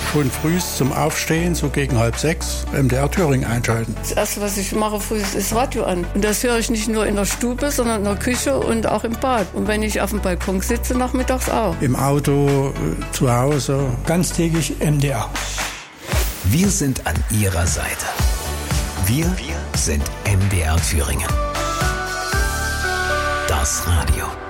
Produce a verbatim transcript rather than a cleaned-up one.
schon früh zum Aufstehen, so gegen halb sechs, M D R Thüringen einschalten. Das Erste, was ich mache früh, ist das Radio an. Und das höre ich nicht nur in der Stube, sondern in der Küche und auch im Bad. Und wenn ich auf dem Balkon sitze, nachmittags auch. Im Auto, zu Hause. Ganztägig M D R. Wir sind an Ihrer Seite. Wir, Wir sind M D R Thüringen. Das Radio.